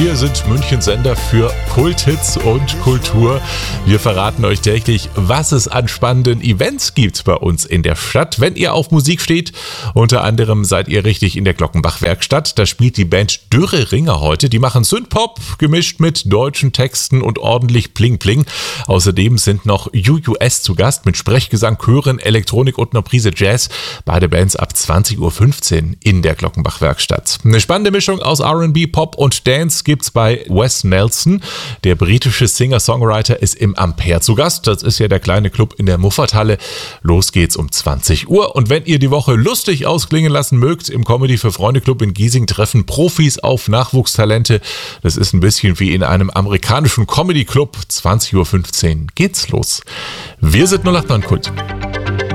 Wir sind Münchens Sender für Kulthits und Kultur. Wir verraten euch täglich, was es an spannenden Events gibt bei uns in der Stadt. Wenn ihr auf Musik steht, unter anderem seid ihr richtig in der Glockenbach-Werkstatt. Da spielt die Band Dürre Ringer heute. Die machen Synthpop, gemischt mit deutschen Texten und ordentlich Pling-Pling. Außerdem sind noch UUS zu Gast mit Sprechgesang, Chören, Elektronik und einer Prise Jazz. Beide Bands ab 20.15 Uhr in der Glockenbach-Werkstatt. Eine spannende Mischung aus R&B, Pop und Dance gibt's bei Wes Nelson. Der britische Singer-Songwriter ist im Ampere zu Gast. Das ist ja der kleine Club in der Muffathalle. Los geht's um 20 Uhr. Und wenn ihr die Woche lustig ausklingen lassen mögt, im Comedy für Freunde Club in Giesing treffen Profis auf Nachwuchstalente. Das ist ein bisschen wie in einem amerikanischen Comedy Club. 20.15 Uhr geht's los. Wir sind 089 Kult.